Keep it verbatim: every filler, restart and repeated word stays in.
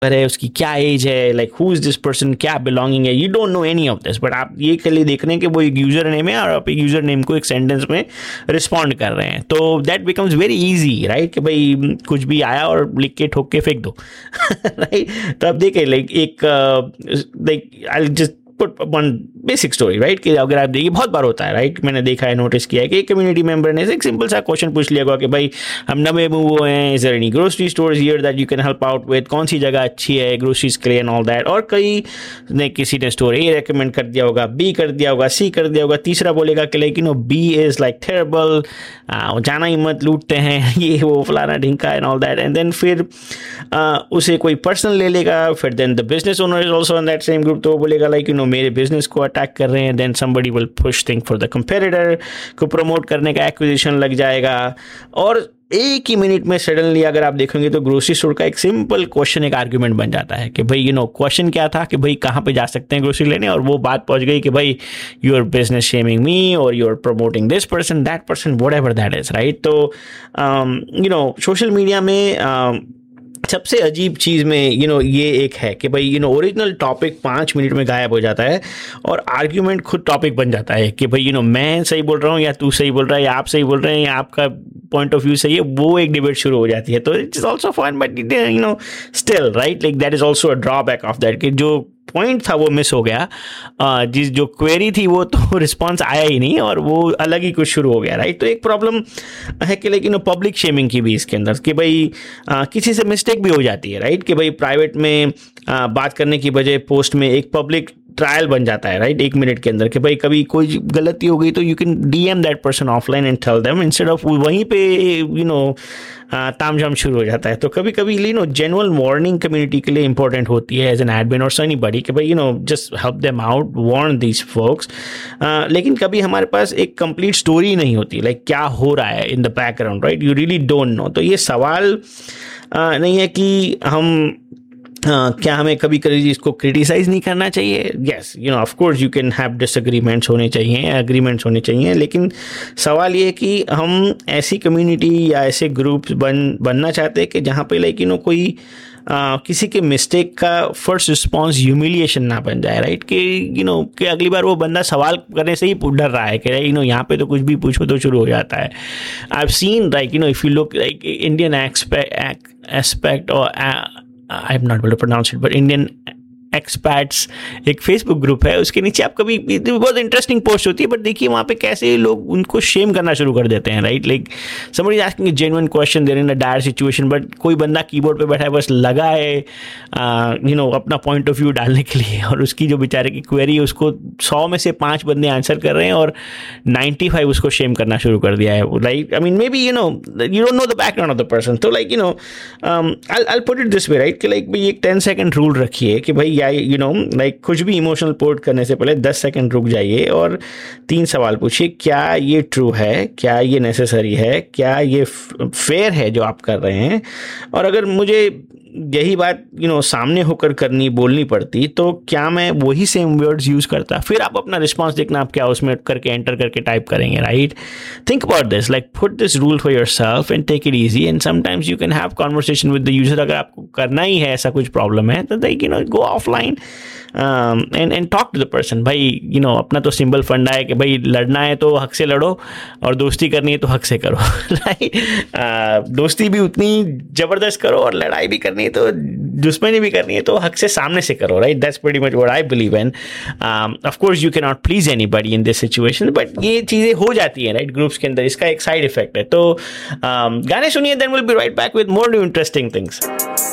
है, उसकी क्या एज है, like who is this person, क्या बिलोंगिंग है, you don't know any of this, but आप ये के लिए देख रहे हैं कि वो एक यूजर नेम है और आप एक यूजर नेम को एक सेंटेंस में रिस्पॉन्ड कर रहे हैं. तो that becomes very easy, right, कि भाई कुछ भी आया और लिख के ठोक के फेंक दो. राइट. तो आप देखें लाइक एक like I just put one basic story, right, कि अगर आप देखिए बहुत बार होता है, राइट, मैंने देखा है, नोटिस किया है कि एक कम्युनिटी मेंबर ने एक सिंपल सा क्वेश्चन पूछ लिया होगा कि भाई हम नवे मूव हुए हैं, is there any grocery stores here that you can help out with, कौन सी जगह अच्छी है ग्रोसरीज के लिए एंड ऑल दैट. और कई ने किसी ने स्टोर ए रेकमेंड कर दिया होगा, बी कर दिया होगा, सी कर दिया होगा, तीसरा बोलेगा कि like you know B is like terrible, जाना ही मत, लूटते हैं, ये वो फलाना ढिंका and all that. And then फिर uh, उसे कोई पर्सनल ले लेगा, फिर then the business owner is also in that same group, तो वो बोलेगा लाइक यू नो मेरे बिजनेस को अटैक कर रहे हैं. Then somebody will push thing for the competitor को प्रमोट करने का एक्विजिशन लग जाएगा. और एक ही मिनट में सडनली अगर आप देखेंगे तो ग्रोसरी स्टोर का एक सिंपल क्वेश्चन एक आर्ग्यूमेंट बन जाता है कि भाई यू नो क्वेश्चन क्या था कि भाई कहाँ पे जा सकते हैं ग्रोसरी लेने, और वो बात पहुंच गई कि भाई यू आर बिजनेस शेमिंग मी और you are promoting this person that person whatever that is, right. तो यू नो सोशल मीडिया में uh, सबसे अजीब चीज़ में यू you नो know, ये एक है कि भाई यू नो ओरिजिनल टॉपिक पाँच मिनट में गायब हो जाता है और आर्ग्यूमेंट खुद टॉपिक बन जाता है कि भाई यू नो मैं सही बोल रहा हूँ या तू सही बोल रहा है या आप सही बोल रहे हैं या आपका पॉइंट ऑफ व्यू सही है, वो एक डिबेट शुरू हो जाती है. तो it's is also fun but you know still, right, like that is also a drawback of that कि जो पॉइंट था वो मिस हो गया, जिस जो क्वेरी थी वो तो रिस्पांस आया ही नहीं और वो अलग ही कुछ शुरू हो गया, राइट. तो एक प्रॉब्लम है कि लेकिन पब्लिक शेमिंग की भी इसके अंदर कि भाई आ, किसी से मिस्टेक भी हो जाती है, राइट, कि भाई प्राइवेट में आ, बात करने की बजाय पोस्ट में एक पब्लिक ट्रायल बन जाता है, राइट, एक मिनट के अंदर कि भाई कभी कोई गलती हो गई तो you can DM that person offline and tell them instead of वहीं पे यू नो तामझाम शुरू हो जाता है. तो कभी कभी you know genuine warning community के लिए इंपॉर्टेंट होती है एज एन एडमिन और एनीबॉडी कि भाई you know just help them out, warn these focus. लेकिन कभी हमारे पास एक कंप्लीट स्टोरी नहीं होती, लाइक like, क्या हो रहा है in the background, right, you really don't know. तो ये सवाल uh, नहीं है कि हम हाँ, क्या हमें कभी कभी इसको क्रिटिसाइज नहीं करना चाहिए. Yes, you know of course you can have disagreements होने चाहिए, एग्रीमेंट्स होने चाहिए, लेकिन सवाल ये है कि हम ऐसी कम्युनिटी या ऐसे ग्रुप्स बन बनना चाहते हैं कि जहाँ पे लाइक यू नो कोई आ, किसी के मिस्टेक का फर्स्ट रिस्पॉन्स ह्यूमिलिएशन ना बन जाए, राइट, कि यू नो कि अगली बार वो बंदा सवाल करने से ही डर रहा है कि यू नो यहाँ पे तो कुछ भी पूछो तो शुरू हो जाता है. I have seen like you know if you look like Indian aspect और I'm not able to pronounce it, but Indian expats एक फेसबुक ग्रुप है, उसके नीचे आप कभी बहुत इंटरेस्टिंग पोस्ट होती है, बट देखिए वहाँ पे कैसे लोग उनको शेम करना शुरू कर देते हैं, right, like somebody is asking a genuine question, they're in a dire situation, but कोई बंदा कीबोर्ड पे बैठा है बस लगा है यू नो अपना पॉइंट ऑफ व्यू डालने के लिए, और उसकी जो बेचारे की क्वेरी है उसको सौ में से पाँच बंदे आंसर कर रहे हैं और नाइन्टी फाइव उसको शेम करना शुरू कर दिया है. Like I mean may be you know you don't know the background of the person. तो like you know I I put it this way, right, कि लाइक भाई एक टेन सेकेंड रूल रखिए कि भाई या यू नो लाइक कुछ भी इमोशनल पोर्ट करने से पहले दस सेकंड रुक जाइए और तीन सवाल पूछिए. क्या ये ट्रू है, क्या ये नेसेसरी है, क्या ये फेयर है जो आप कर रहे हैं, और अगर मुझे यही बात यू नो सामने होकर करनी बोलनी पड़ती तो क्या मैं वही सेम वर्ड्स यूज करता. फिर आप अपना रिस्पॉन्स देखना आप क्या उसमें करके एंटर करके टाइप करेंगे, right. Think about this, like put this rule for yourself and take it easy, and sometimes you can have conversation with the user. अगर आपको करना ही है ऐसा कुछ प्रॉब्लम है तो like you know go offline and and talk to the person. भाई you know अपना तो सिंपल फंडा है कि भाई लड़ना है तो हक से लड़ो और दोस्ती करनी है तो हक से करो, राइट. uh, दोस्ती भी उतनी जबरदस्त करो और लड़ाई भी करनी है तो दुश्मनी भी करनी है तो हक से सामने से करो, right. That's pretty much what I believe in. Of course you can not please anybody in this situation, but ये चीज़ें हो जाती हैं, राइट, ग्रुप्स के अंदर. इसका एक साइड इफेक्ट है. तो um, गाने सुनिए, then will be right back with more new interesting things.